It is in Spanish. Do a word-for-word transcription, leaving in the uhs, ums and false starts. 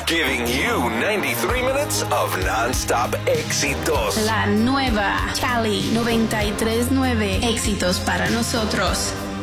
Giving you ninety-three minutes of non-stop éxitos. La nueva Cali noventa y tres punto nueve. Éxitos para nosotros.